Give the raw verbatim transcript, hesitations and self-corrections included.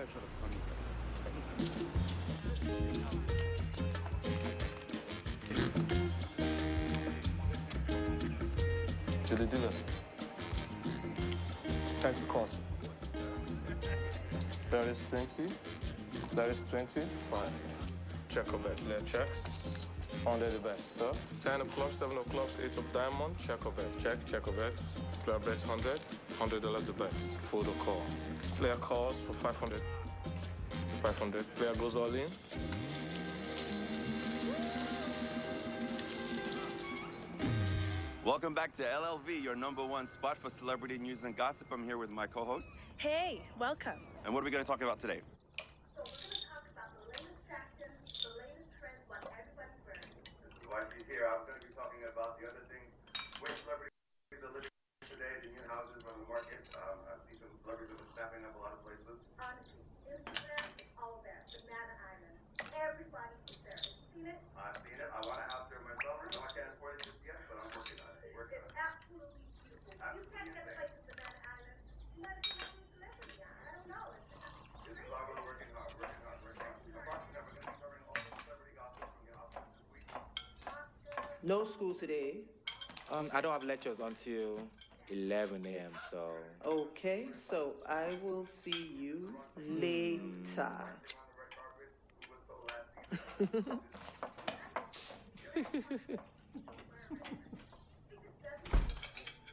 옛날처럼 가니까. To the dealers. Time to cost. That is twenty. That is twenty. Fine. Check of bet. Left checks. Under the bet, sir. Ten of clubs, seven of clubs, eight of diamond. Check of bet. Check, check of bets. Player bets hundred. Hundred dollars the bet. Full the call. Player calls for five hundred. Five hundred. Player goes all in. Welcome back to L L V, your number one spot for celebrity news and gossip. I'm here with my co-host. Hey, welcome. And what are we going to talk about today? So we're going to talk about the latest fashion, the latest trends, what everybody's wearing. This is why she's here. I'm going to be talking about the other things, where celebrities are living today, the new houses on the market. Um, I see some celebrities that are snapping up a lot of places. Honestly, Instagram is all there. Banana Island. Everybody is there. Have you seen it? I've seen it. I want a house there myself. I know I can't afford it just yet, but I'm working on it. Working on It's it. absolutely beautiful. You can't get places Banana Island. You might as well be a celebrity. I don't know. It's This is why we're working hard, working hard, working hard. Unfortunately, we're going to be covering all the celebrity gossip from your office this week. No school today. Um, I don't have lectures until eleven a m So Okay, so I will see you later.